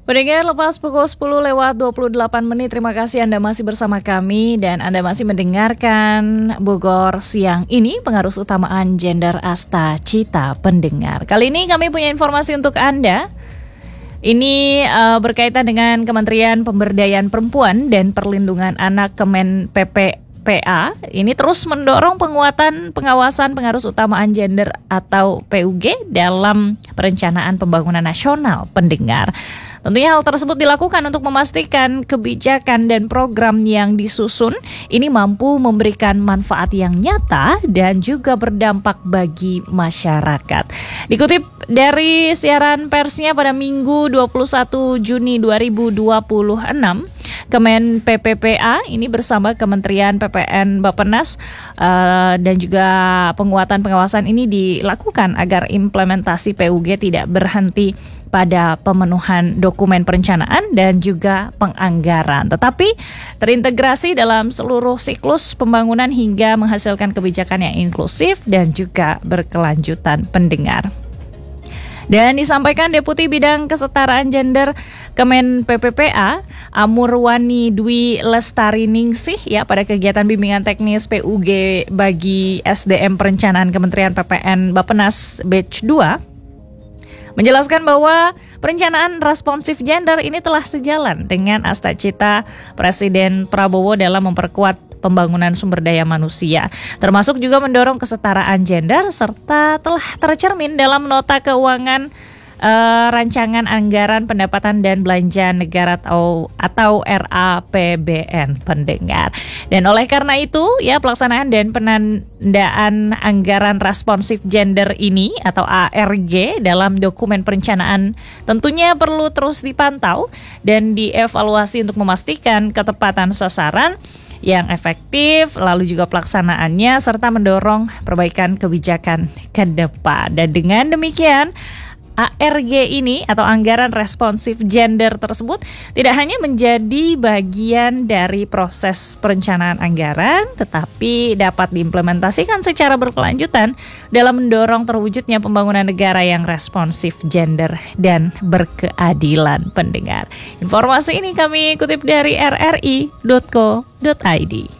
Pendengar, lepas pukul 10:28, terima kasih Anda masih bersama kami dan Anda masih mendengarkan Bogor Siang ini, pengaruh utamaan gender Asta Cita pendengar. Kali ini kami punya informasi untuk Anda. Ini berkaitan dengan Kementerian Pemberdayaan Perempuan dan Perlindungan Anak Kemen PPPA. Ini terus mendorong penguatan pengawasan pengaruh utamaan gender atau PUG dalam perencanaan pembangunan nasional pendengar. Tentunya hal tersebut dilakukan untuk memastikan kebijakan dan program yang disusun ini mampu memberikan manfaat yang nyata dan juga berdampak bagi masyarakat. Dikutip dari siaran persnya pada Minggu 21 Juni 2026, Kemen PPPA ini bersama Kementerian PPN Bappenas dan juga penguatan pengawasan ini dilakukan agar implementasi PUG tidak berhenti pada pemenuhan dokumen perencanaan dan juga penganggaran, tetapi terintegrasi dalam seluruh siklus pembangunan hingga menghasilkan kebijakan yang inklusif dan juga berkelanjutan pendengar. Dan disampaikan Deputi Bidang Kesetaraan Gender Kemen PPPA Amurwani Dwi Lestariningsih pada kegiatan bimbingan teknis PUG bagi SDM Perencanaan Kementerian PPN Bappenas Batch 2 menjelaskan bahwa perencanaan responsif gender ini telah sejalan dengan Asta Cita Presiden Prabowo dalam memperkuat pembangunan sumber daya manusia, termasuk juga mendorong kesetaraan gender serta telah tercermin dalam nota keuangan rancangan anggaran pendapatan dan belanja negara atau RAPBN pendengar. Dan oleh karena itu pelaksanaan dan penandaan anggaran responsif gender ini atau ARG dalam dokumen perencanaan tentunya perlu terus dipantau dan dievaluasi untuk memastikan ketepatan sasaran yang efektif, lalu juga pelaksanaannya serta mendorong perbaikan kebijakan ke depan. Dan dengan demikian ARG ini atau anggaran responsif gender tersebut tidak hanya menjadi bagian dari proses perencanaan anggaran, tetapi dapat diimplementasikan secara berkelanjutan dalam mendorong terwujudnya pembangunan negara yang responsif gender dan berkeadilan pendengar. Informasi ini kami kutip dari rri.co.id.